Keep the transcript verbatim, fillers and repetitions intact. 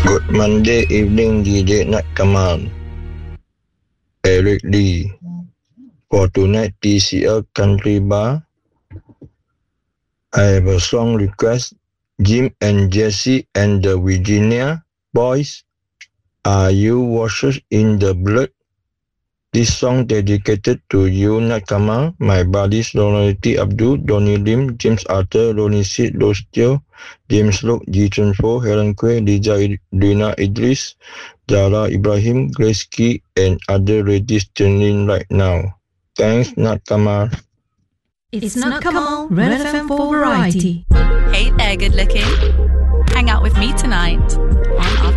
Good Monday evening, D J Nat Kamal, Eric Lee. For tonight, T C L Country Bar, I have a song request. Jim and Jesse and the Virginia Boys, Are You Washed in the Blood? This song dedicated to you, Nat Kamal, my buddies Lonority Abdul, Donny Lim, James Arthur, Ronnie Sid, Lostio, James Lok, Ji Chun Fo, Helen Kwe, Liza Lina Idris, Zara Ibrahim, Grace Key, and other ladies tuning right now. Thanks, Nat Kamal. It's Nat Kamal, Red F M for Variety. Hey there, good looking. Hang out with me tonight on